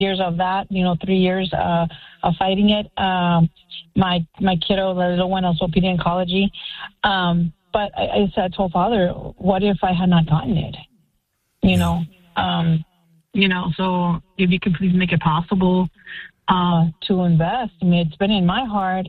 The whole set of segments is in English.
years of that, 3 years of fighting it. My kiddo, the little one, also PD oncology. But I told Father, what if I had not gotten it? So if you could please make it possible to invest. I mean, it's been in my heart.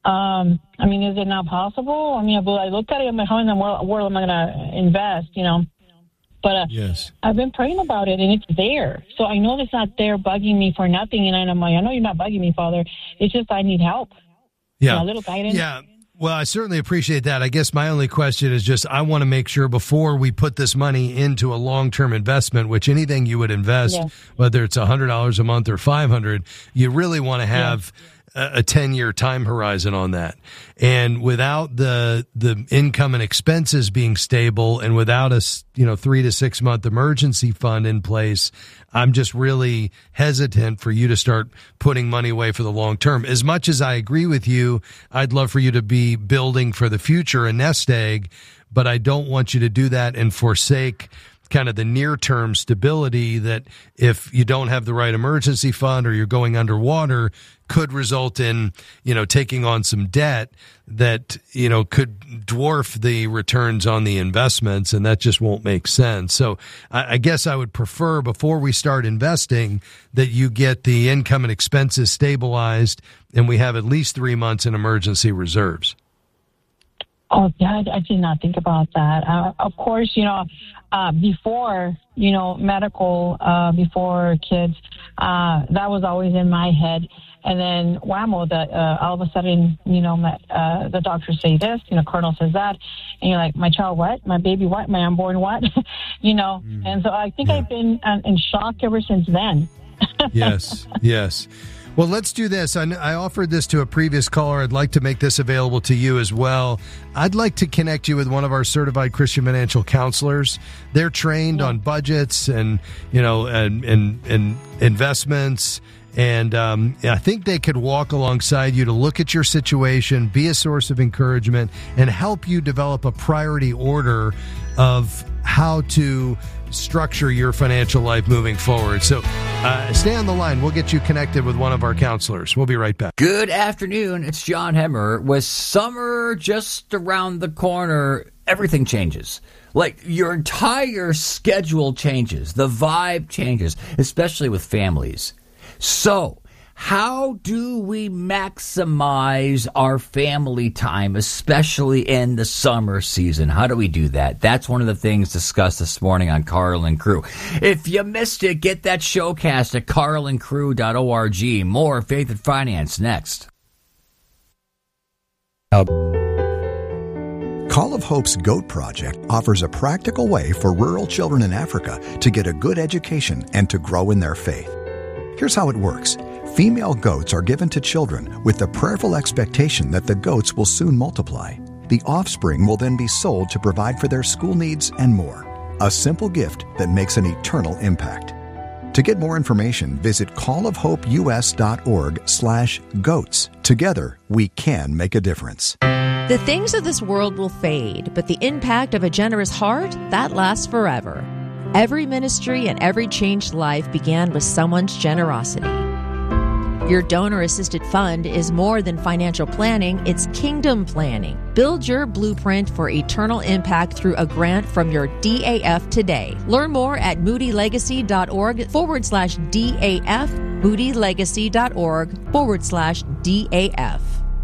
Is it not possible? I look at it, I'm like, how in the world am I going to invest, But yes. I've been praying about it, and it's there. So I know it's not there bugging me for nothing. And I'm like, I know you're not bugging me, Father. It's just I need help. Yeah. A little guidance. Yeah. Well, I certainly appreciate that. I guess my only question is just I want to make sure before we put this money into a long-term investment, which anything you would invest, whether it's $100 a month or $500, you really want to have a 10-year time horizon on that. And without the income and expenses being stable and without a 3 to 6 month emergency fund in place, I'm just really hesitant for you to start putting money away for the long term. As much as I agree with you, I'd love for you to be building for the future, a nest egg, but I don't want you to do that and forsake kind of the near-term stability that if you don't have the right emergency fund or you're going underwater could result in, taking on some debt that, could dwarf the returns on the investments, and that just won't make sense. So I guess I would prefer before we start investing that you get the income and expenses stabilized and we have at least 3 months in emergency reserves. Oh, yeah, I did not think about that. Of course, before, medical, before kids, that was always in my head. And then whammo, all of a sudden, the doctors say this, Colonel says that. And you're like, my child what? My baby what? My unborn what? And so I think I've been in shock ever since then. Yes. Well, let's do this. I offered this to a previous caller. I'd like to make this available to you as well. I'd like to connect you with one of our certified Christian financial counselors. They're trained on budgets and investments. And I think they could walk alongside you to look at your situation, be a source of encouragement, and help you develop a priority order of how to structure your financial life moving forward. So stay on the line. We'll get you connected with one of our counselors. We'll be right back. Good afternoon. It's John Hemmer. With summer just around the corner, everything changes. Like your entire schedule changes. The vibe changes, especially with families. So, how do we maximize our family time, especially in the summer season? How do we do that? That's one of the things discussed this morning on Carl and Crew. If you missed it, get that showcast at carlandcrew.org. More Faith and Finance next. Call of Hope's Goat Project offers a practical way for rural children in Africa to get a good education and to grow in their faith. Here's how it works. Female goats are given to children with the prayerful expectation that the goats will soon multiply. The offspring will then be sold to provide for their school needs and more. A simple gift that makes an eternal impact. To get more information, visit callofhopeus.org/goats. Together, we can make a difference. The things of this world will fade, but the impact of a generous heart, that lasts forever. Every ministry and every changed life began with someone's generosity. Your donor-assisted fund is more than financial planning, it's kingdom planning. Build your blueprint for eternal impact through a grant from your DAF today. Learn more at moodylegacy.org/DAF, moodylegacy.org/DAF.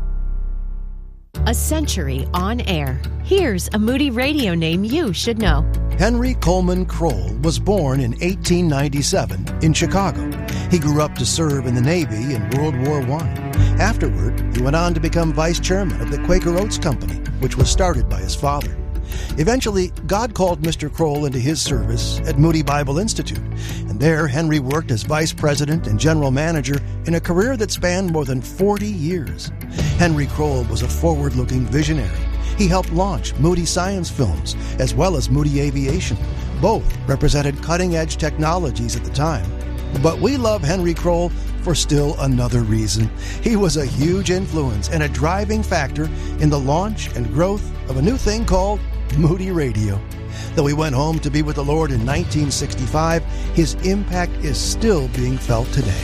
A century on air. Here's a Moody Radio name you should know. Henry Coleman Kroll was born in 1897 in Chicago. He grew up to serve in the Navy in World War I. Afterward, he went on to become vice chairman of the Quaker Oats Company, which was started by his father. Eventually, God called Mr. Kroll into his service at Moody Bible Institute, and there Henry worked as vice president and general manager in a career that spanned more than 40 years. Henry Kroll was a forward-looking visionary. He helped launch Moody Science Films as well as Moody Aviation. Both represented cutting-edge technologies at the time. But we love Henry Kroll for still another reason. He was a huge influence and a driving factor in the launch and growth of a new thing called Moody Radio. Though he went home to be with the Lord in 1965, his impact is still being felt today.